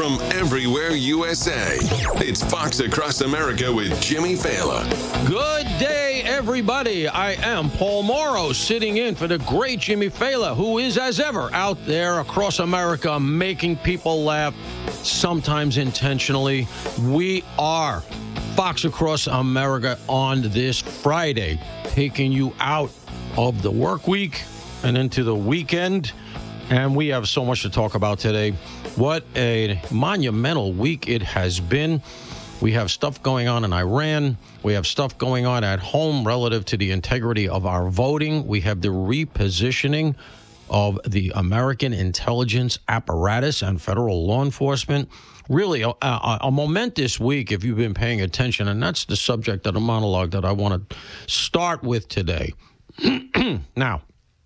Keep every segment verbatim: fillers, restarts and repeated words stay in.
from everywhere U S A. It's Fox Across America with Jimmy Fallon. Good day, everybody. I am Paul Morrow, sitting in for the great Jimmy Fallon, who is, as ever, out there across America making people laugh, sometimes intentionally. We are Fox Across America on this Friday, taking you out of the work week and into the weekend. And we have so much to talk about today. What a monumental week it has been. We have stuff going on in Iran. We have stuff going on at home relative to the integrity of our voting. We have the repositioning of the American intelligence apparatus and federal law enforcement. Really a, a, a momentous week if you've been paying attention. And that's the subject of the monologue that I want to start with today. Now,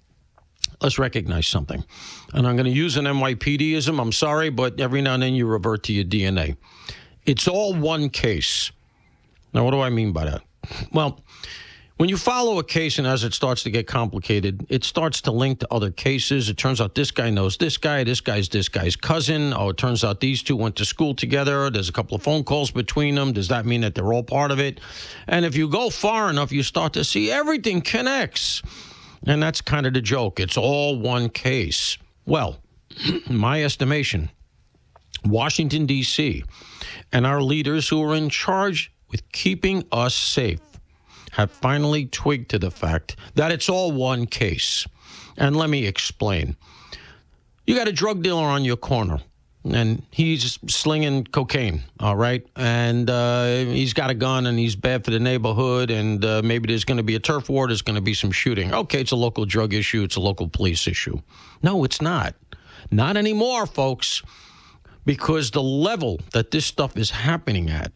let's recognize something. And I'm going to use an N Y P D-ism. I'm sorry, but every now and then you revert to your D N A. It's all one case. Now, what do I mean by that? Well, when you follow a case and as it starts to get complicated, it starts to link to other cases. It turns out this guy knows this guy. This guy's this guy's cousin. Oh, it turns out these two went to school together. There's a couple of phone calls between them. Does that mean that they're all part of it? And if you go far enough, you start to see everything connects. And that's kind of the joke. It's all one case. Well, in my estimation, Washington, D C, and our leaders who are in charge with keeping us safe have finally twigged to the fact that it's all one case. And let me explain. You got a drug dealer on your corner, and he's slinging cocaine, all right? And uh, he's got a gun, and he's bad for the neighborhood, and uh, maybe there's going to be a turf war, there's going to be some shooting. Okay, it's a local drug issue, it's a local police issue. No, it's not. Not anymore, folks, because the level that this stuff is happening at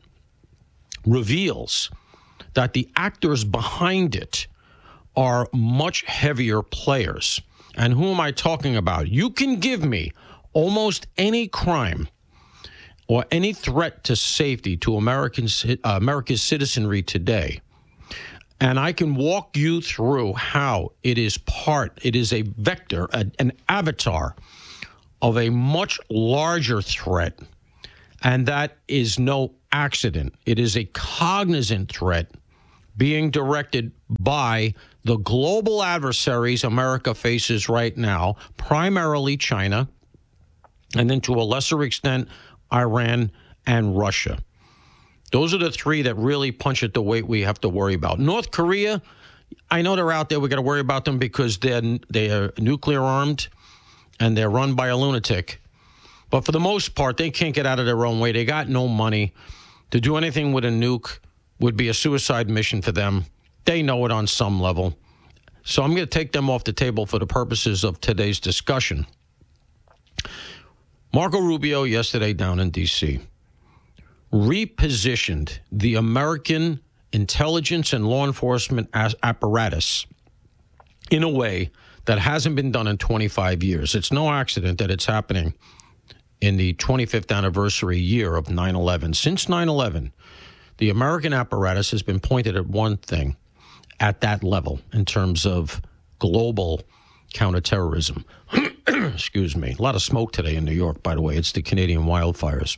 reveals that the actors behind it are much heavier players. And who am I talking about? You can give me almost any crime or any threat to safety to Americans, uh, America's citizenry today, and I can walk you through how it is part, it is a vector, a, an avatar of a much larger threat, and that is no accident. It is a cognizant threat being directed by the global adversaries America faces right now, primarily China, and then to a lesser extent, Iran and Russia. Those are the three that really punch at the weight we have to worry about. North Korea, I know they're out there. We got to worry about them because they're, they're nuclear armed and they're run by a lunatic. But for the most part, they can't get out of their own way. They got no money. To do anything with a nuke would be a suicide mission for them. They know it on some level. So I'm going to take them off the table for the purposes of today's discussion. Marco Rubio yesterday down in D C repositioned the American intelligence and law enforcement apparatus in a way that hasn't been done in twenty-five years. It's no accident that it's happening in the twenty-fifth anniversary year of nine eleven. Since nine eleven, the American apparatus has been pointed at one thing at that level in terms of global counterterrorism. Excuse me. A lot of smoke today in New York, by the way. It's the Canadian wildfires.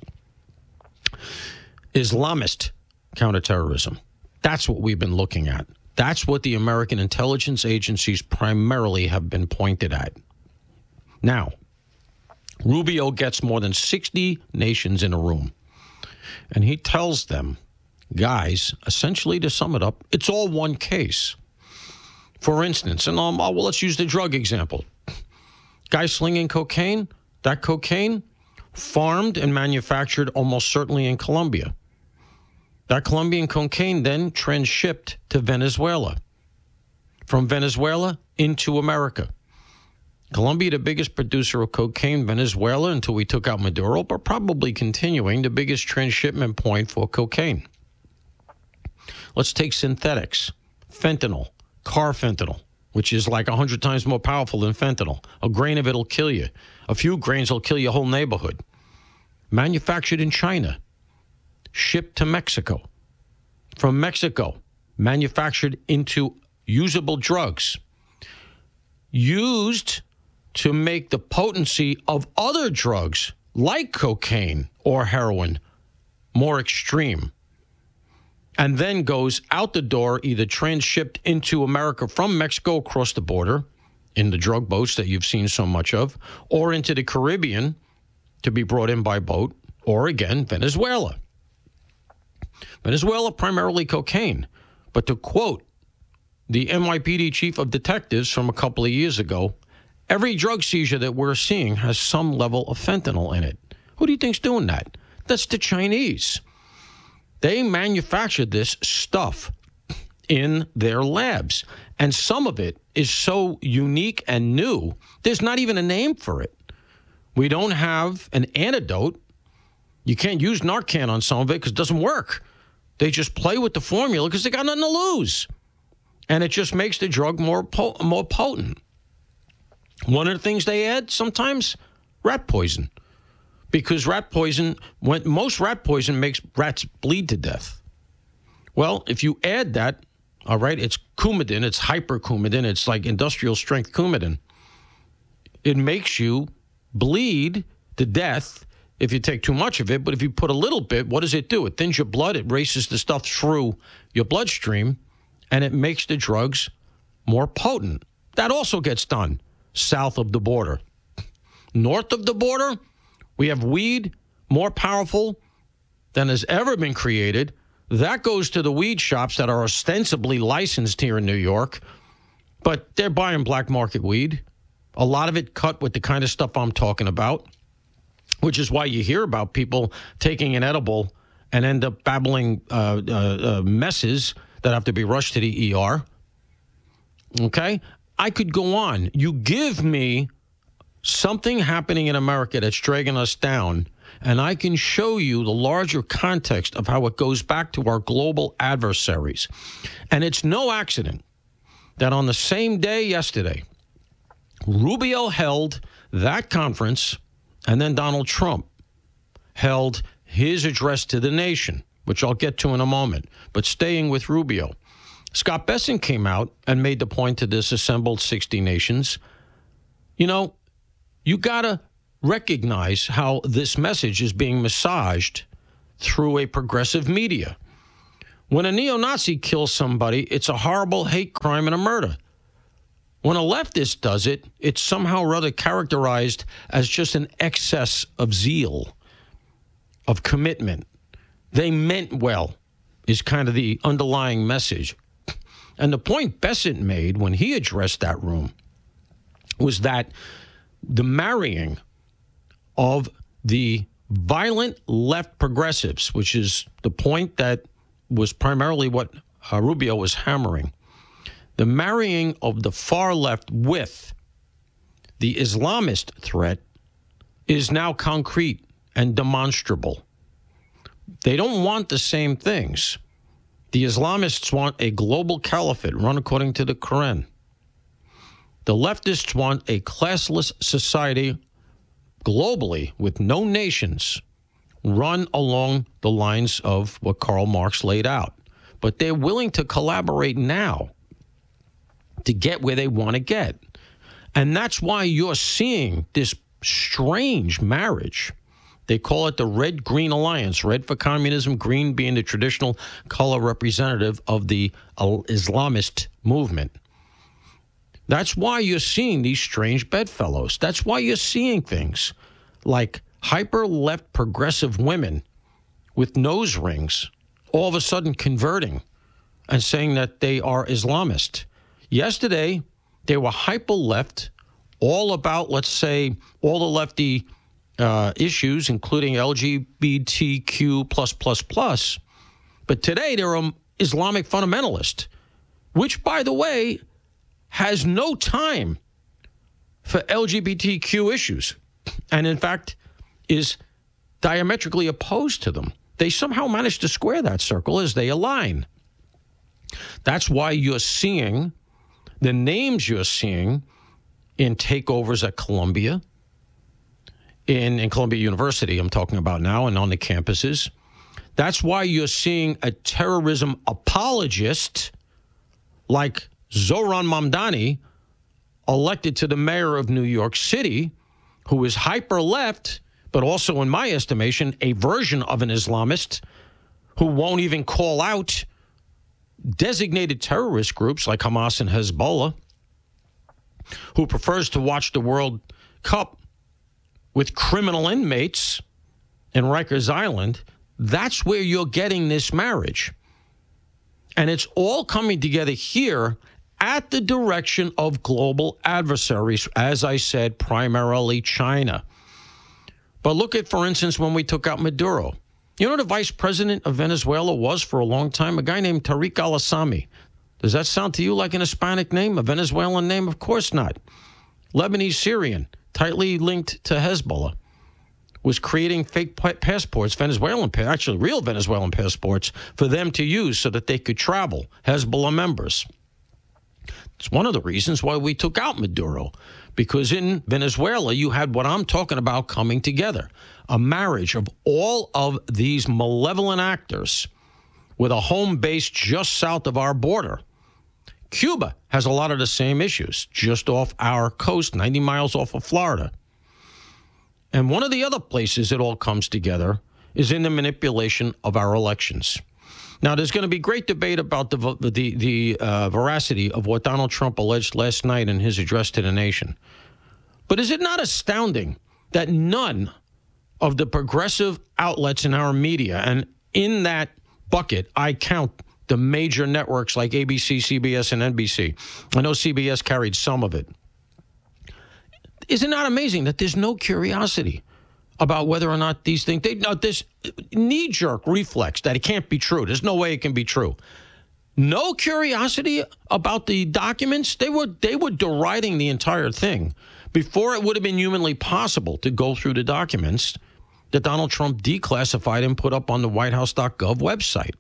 Islamist counterterrorism. That's what we've been looking at. That's what the American intelligence agencies primarily have been pointed at. Now, Rubio gets more than sixty nations in a room, and he tells them, guys, essentially to sum it up, it's all one case. For instance, and um, well, let's use the drug example. Guy slinging cocaine, that cocaine farmed and manufactured almost certainly in Colombia. That Colombian cocaine then transshipped to Venezuela. From Venezuela into America. Colombia, the biggest producer of cocaine, Venezuela, until we took out Maduro, but probably continuing the biggest transshipment point for cocaine. Let's take synthetics, fentanyl, carfentanil, which is like one hundred times more powerful than fentanyl. A grain of it will kill you. A few grains will kill your whole neighborhood. Manufactured in China, shipped to Mexico. From Mexico, manufactured into usable drugs. Used to make the potency of other drugs like cocaine or heroin, more extreme, and then goes out the door, either transshipped into America from Mexico across the border in the drug boats that you've seen so much of, or into the Caribbean to be brought in by boat, or again, Venezuela. Venezuela, primarily cocaine. But to quote the N Y P D chief of detectives from a couple of years ago, every drug seizure that we're seeing has some level of fentanyl in it. Who do you think's doing that? That's the Chinese. They manufactured this stuff in their labs. And some of it is so unique and new, there's not even a name for it. We don't have an antidote. You can't use Narcan on some of it because it doesn't work. They just play with the formula because they got nothing to lose. And it just makes the drug more po- more potent. One of the things they add sometimes, rat poison. Because rat poison, when, most rat poison makes rats bleed to death. Well, if you add that, all right, it's Coumadin, it's hypercoumadin, it's like industrial strength Coumadin. It makes you bleed to death if you take too much of it. But if you put a little bit, what does it do? It thins your blood, it races the stuff through your bloodstream, and it makes the drugs more potent. That also gets done south of the border. North of the border, we have weed more powerful than has ever been created. That goes to the weed shops that are ostensibly licensed here in New York, but they're buying black market weed. A lot of it cut with the kind of stuff I'm talking about, which is why you hear about people taking an edible and end up babbling uh, uh, uh, messes that have to be rushed to the E R. Okay? I could go on. You give me something happening in America that's dragging us down, and I can show you the larger context of how it goes back to our global adversaries. And it's no accident that on the same day yesterday, Rubio held that conference, and then Donald Trump held his address to the nation, which I'll get to in a moment. But staying with Rubio, Scott Bessent came out and made the point to this assembled sixty nations. You know, you got to recognize how this message is being massaged through a progressive media. When a neo-Nazi kills somebody, it's a horrible hate crime and a murder. When a leftist does it, it's somehow rather characterized as just an excess of zeal, of commitment. They meant well, is kind of the underlying message. And the point Bessent made when he addressed that room was that the marrying of the violent left progressives, which is the point that was primarily what uh, Rubio was hammering, the marrying of the far left with the Islamist threat is now concrete and demonstrable. They don't want the same things. The Islamists want a global caliphate run according to the Quran. The leftists want a classless society globally with no nations run along the lines of what Karl Marx laid out. But they're willing to collaborate now to get where they want to get. And that's why you're seeing this strange marriage. They call it the Red-Green Alliance, red for communism, green being the traditional color representative of the Islamist movement. That's why you're seeing these strange bedfellows. That's why you're seeing things like hyper-left progressive women with nose rings all of a sudden converting and saying that they are Islamist. Yesterday, they were hyper-left, all about, let's say, all the lefty uh, issues, including L G B T Q plus, plus, plus. But today, they're an Islamic fundamentalist, which, by the way, has no time for L G B T Q issues, and in fact is diametrically opposed to them. They somehow managed to square that circle as they align. That's why you're seeing the names you're seeing in takeovers at Columbia, in, in Columbia University, I'm talking about now, and on the campuses. That's why you're seeing a terrorism apologist like Zohran Mamdani, elected to the mayor of New York City, who is hyper-left, but also, in my estimation, a version of an Islamist who won't even call out designated terrorist groups like Hamas and Hezbollah, who prefers to watch the World Cup with criminal inmates in Rikers Island. That's where you're getting this marriage. And it's all coming together here at the direction of global adversaries, as I said, primarily China. But look at, for instance, when we took out Maduro. You know who the vice president of Venezuela was for a long time? A guy named Tariq al-Assami. Does that sound to you like an Hispanic name, a Venezuelan name? Of course not. Lebanese Syrian, tightly linked to Hezbollah, was creating fake passports, Venezuelan, actually real Venezuelan passports, for them to use so that they could travel, Hezbollah members. It's one of the reasons why we took out Maduro, because in Venezuela, you had what I'm talking about coming together, a marriage of all of these malevolent actors with a home base just south of our border. Cuba has a lot of the same issues, just off our coast, ninety miles off of Florida. And one of the other places it all comes together is in the manipulation of our elections. Now, there's going to be great debate about the the, the uh, veracity of what Donald Trump alleged last night in his address to the nation. But is it not astounding that none of the progressive outlets in our media, and in that bucket, I count the major networks like A B C, C B S, and N B C. I know C B S carried some of it. Is it not amazing that there's no curiosity about whether or not these things, they, no, this knee-jerk reflex that it can't be true. There's no way it can be true. No curiosity about the documents. They were they were deriding the entire thing before it would have been humanly possible to go through the documents that Donald Trump declassified and put up on the white house dot gov website.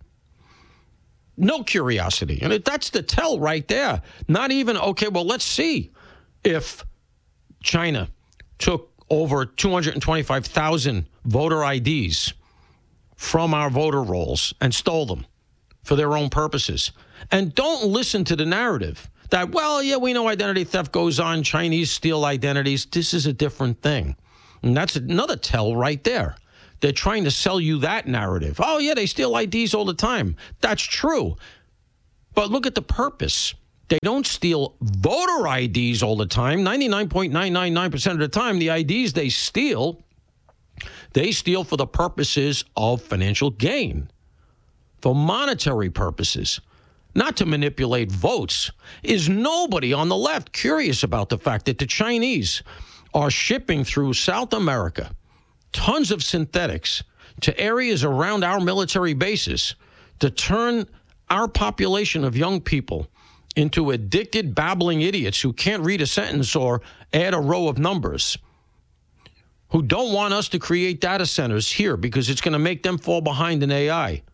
No curiosity. And that's the tell right there. Not even, okay, well, let's see if China took over two hundred twenty-five thousand voter I Ds from our voter rolls and stole them for their own purposes. And don't listen to the narrative that, well, yeah, we know identity theft goes on. Chinese steal identities. This is a different thing. And that's another tell right there. They're trying to sell you that narrative. Oh, yeah, they steal I Ds all the time. That's true. But look at the purpose. They don't steal voter I Ds all the time. ninety-nine point nine nine nine percent of the time, the I Ds they steal, they steal for the purposes of financial gain, for monetary purposes, not to manipulate votes. Is nobody on the left curious about the fact that the Chinese are shipping through South America tons of synthetics to areas around our military bases to turn our population of young people into addicted, babbling idiots who can't read a sentence or add a row of numbers, who don't want us to create data centers here because it's going to make them fall behind in A I,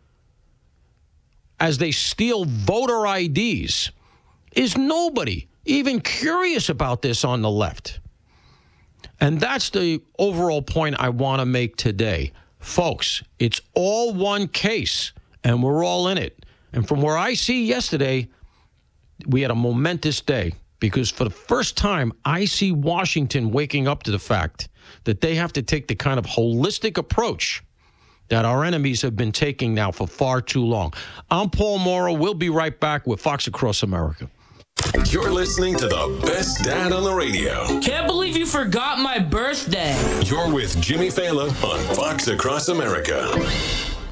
as they steal voter I Ds. Is nobody even curious about this on the left? And that's the overall point I want to make today. Folks, it's all one case, and we're all in it. And from where I see yesterday, we had a momentous day, because for the first time, I see Washington waking up to the fact that they have to take the kind of holistic approach that our enemies have been taking now for far too long. I'm Paul Mauro. We'll be right back with Fox Across America. You're listening to the best dad on the radio. Can't believe you forgot my birthday. You're with Jimmy Fallon on Fox Across America.